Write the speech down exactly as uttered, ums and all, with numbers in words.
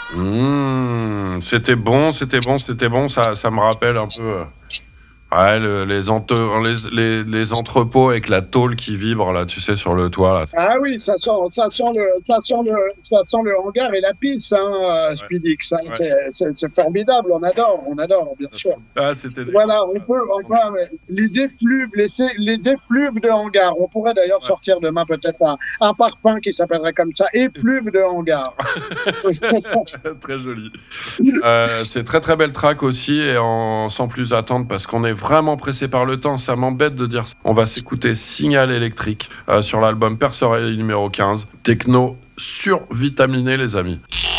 Mmh, c'était bon, c'était bon, c'était bon. Ça, ça me rappelle un peu... Euh... Ouais, le, les, ente- les, les, les entrepôts avec la tôle qui vibre, là, tu sais, sur le toit. Là. Ah oui, ça sent, ça, sent le, ça, sent le, ça sent le hangar et la piste, hein, ouais. Speedix. Hein, ouais. c'est, c'est, c'est formidable, on adore, on adore, bien sûr. Ah, c'était voilà, on peut, on peut les effluves, les, les effluves de hangar. On pourrait d'ailleurs ouais. sortir demain peut-être un, un parfum qui s'appellerait comme ça, effluves de hangar. Très joli. Euh, c'est très très belle track aussi, et en, sans plus attendre, parce qu'on est vraiment pressé par le temps, ça m'embête de dire ça. On va s'écouter Signal électrique euh, sur l'album Perceval numéro quinze. Techno survitaminé, les amis.